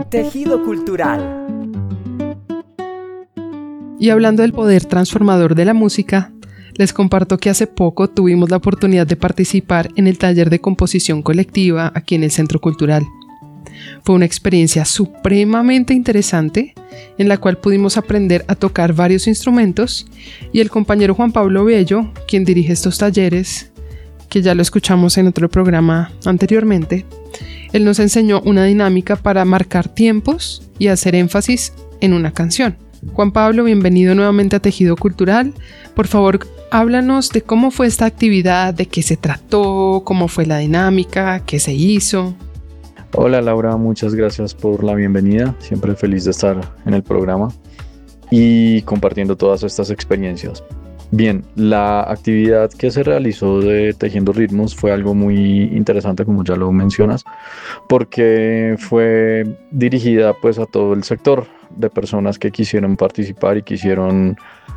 Tejido cultural. Y hablando del poder transformador de la música, les comparto que hace poco tuvimos la oportunidad de participar en el taller de composición colectiva aquí en el Centro Cultural. Fue una experiencia supremamente interesante en la cual pudimos aprender a tocar varios instrumentos y el compañero Juan Pablo Bello, quien dirige estos talleres, que ya lo escuchamos en otro programa anteriormente, él nos enseñó una dinámica para marcar tiempos y hacer énfasis en una canción. Juan Pablo, bienvenido nuevamente a Tejido Cultural. Por favor, háblanos de cómo fue esta actividad, de qué se trató, cómo fue la dinámica, qué se hizo. Hola Laura, muchas gracias por la bienvenida. Siempre feliz de estar en el programa y compartiendo todas estas experiencias. Bien, la actividad que se realizó de Tejiendo Ritmos fue algo muy interesante, como ya lo mencionas, porque fue dirigida pues a todo el sector de personas que quisieron participar y quisieron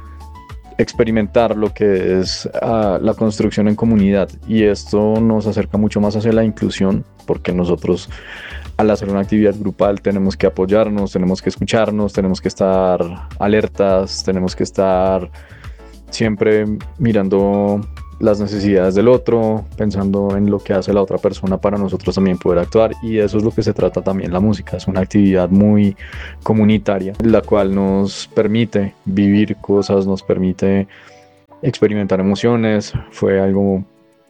experimentar lo que es la construcción en comunidad, y esto nos acerca mucho más hacia la inclusión, porque nosotros al hacer una actividad grupal tenemos que apoyarnos, tenemos que escucharnos, tenemos que estar alertas, tenemos que estar siempre mirando las necesidades del otro, pensando en lo que hace la otra persona para nosotros también poder actuar, y eso es lo que se trata también la música. Es una actividad muy comunitaria, la cual nos permite vivir cosas, nos permite experimentar emociones. Fue algo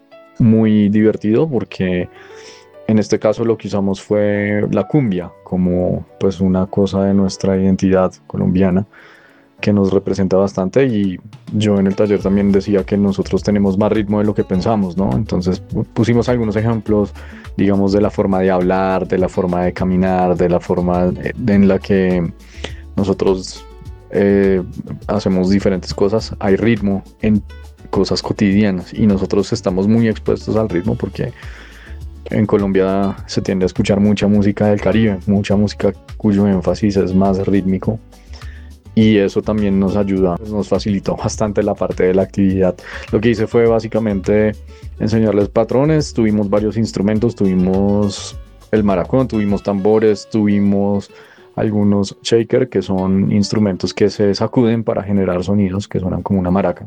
muy divertido porque en este caso lo que usamos fue la cumbia como pues una cosa de nuestra identidad colombiana que nos representa bastante, y yo en el taller también decía que nosotros tenemos más ritmo de lo que pensamos, ¿no? Entonces pusimos algunos ejemplos, digamos, de la forma de hablar, de la forma de caminar, de la forma en la que nosotros hacemos diferentes cosas. Hay ritmo en cosas cotidianas y nosotros estamos muy expuestos al ritmo porque en Colombia se tiende a escuchar mucha música del Caribe, mucha música cuyo énfasis es más rítmico. Y eso también nos ayuda, nos facilitó bastante la parte de la actividad. Lo que hice fue básicamente enseñarles patrones. Tuvimos varios instrumentos, tuvimos el maracón, tuvimos tambores, tuvimos algunos shaker, que son instrumentos que se sacuden para generar sonidos que suenan como una maraca.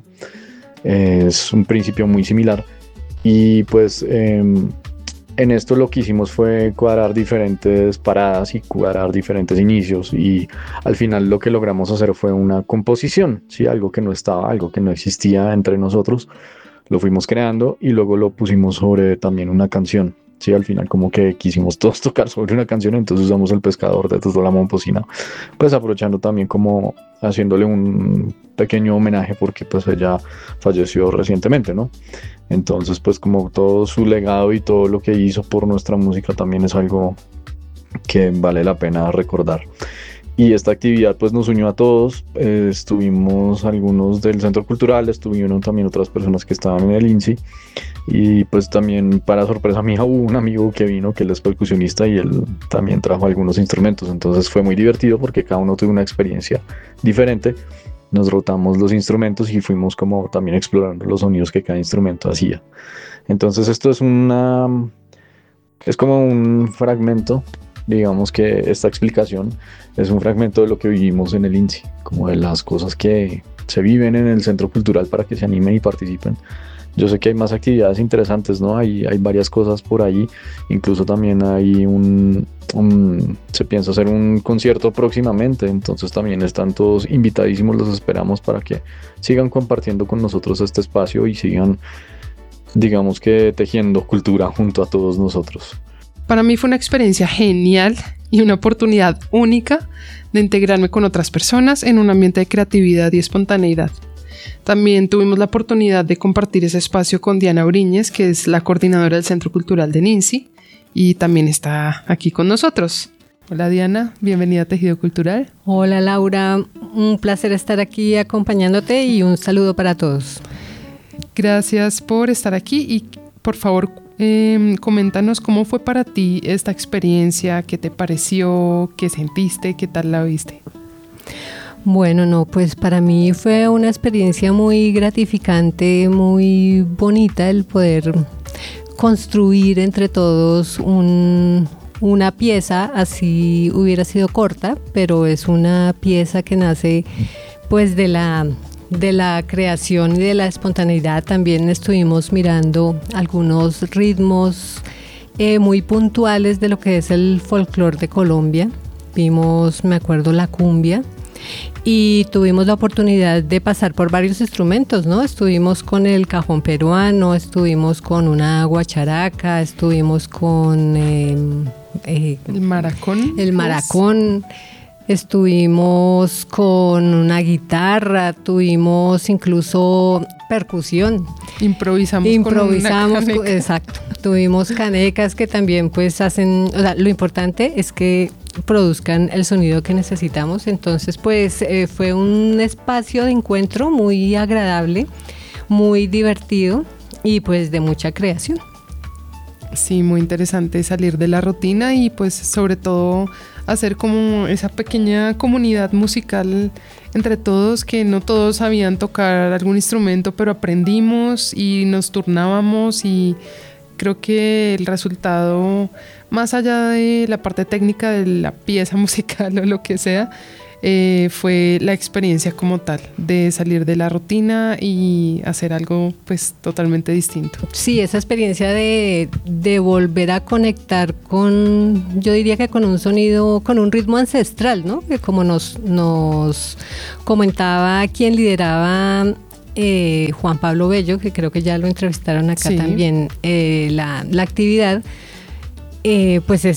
Es un principio muy similar. Y pues en esto lo que hicimos fue cuadrar diferentes paradas y cuadrar diferentes inicios, y al final lo que logramos hacer fue una composición, ¿sí? Algo que no estaba, algo que no existía entre nosotros, lo fuimos creando y luego lo pusimos sobre también una canción, ¿sí? Al final como que quisimos todos tocar sobre una canción, entonces usamos El Pescador de Totó la Momposina, pues aprovechando también como haciéndole un pequeño homenaje porque pues ella falleció recientemente, ¿no? Entonces pues como todo su legado y todo lo que hizo por nuestra música también es algo que vale la pena recordar. Y esta actividad pues nos unió a todos. Estuvimos algunos del Centro Cultural, estuvieron también otras personas que estaban en el INSI, y pues también para sorpresa mía hubo un amigo que vino, que él es percusionista, y él también trajo algunos instrumentos. Entonces fue muy divertido porque cada uno tuvo una experiencia diferente. Nos rotamos los instrumentos y fuimos como también explorando los sonidos que cada instrumento hacía. Entonces esto es como un fragmento, digamos que esta explicación es un fragmento de lo que vivimos en el INSI, como de las cosas que se viven en el Centro Cultural para que se animen y participen. Yo sé que hay más actividades interesantes, ¿no? Hay varias cosas por ahí. Incluso también hay se piensa hacer un concierto próximamente. Entonces también están todos invitadísimos. Los esperamos para que sigan compartiendo con nosotros este espacio y sigan, digamos que, tejiendo cultura junto a todos nosotros. Para mí fue una experiencia genial y una oportunidad única de integrarme con otras personas en un ambiente de creatividad y espontaneidad. También tuvimos la oportunidad de compartir ese espacio con Diana Briñez, que es la coordinadora del Centro Cultural de INSI, y también está aquí con nosotros. Hola Diana, bienvenida a Tejido Cultural. Hola Laura, un placer estar aquí acompañándote y un saludo para todos. Gracias por estar aquí y por favor coméntanos cómo fue para ti esta experiencia, qué te pareció, qué sentiste, qué tal la viste. Bueno, no, pues para mí fue una experiencia muy gratificante, muy bonita el poder construir entre todos un una pieza, así hubiera sido corta, pero es una pieza que nace pues de la creación y de la espontaneidad. También estuvimos mirando algunos ritmos muy puntuales de lo que es el folclore de Colombia. Vimos, me acuerdo, la cumbia, y tuvimos la oportunidad de pasar por varios instrumentos, ¿no? Estuvimos con el cajón peruano, estuvimos con una guacharaca, estuvimos con el maracón. El maracón. Estuvimos con una guitarra, tuvimos incluso percusión. Improvisamos con una caneca. Exacto. Tuvimos canecas que también pues hacen, o sea, lo importante es que produzcan el sonido que necesitamos. Entonces pues fue un espacio de encuentro muy agradable, muy divertido y pues de mucha creación. Sí, muy interesante salir de la rutina y pues sobre todo hacer como esa pequeña comunidad musical entre todos, que no todos sabían tocar algún instrumento, pero aprendimos y nos turnábamos, y creo que el resultado, más allá de la parte técnica de la pieza musical o lo que sea, fue la experiencia como tal, de salir de la rutina y hacer algo pues totalmente distinto. Sí, esa experiencia de volver a conectar con, yo diría que con un sonido, con un ritmo ancestral, ¿no? Que como nos comentaba quien lideraba Juan Pablo Bello, que creo que ya lo entrevistaron acá, sí, también, la actividad, pues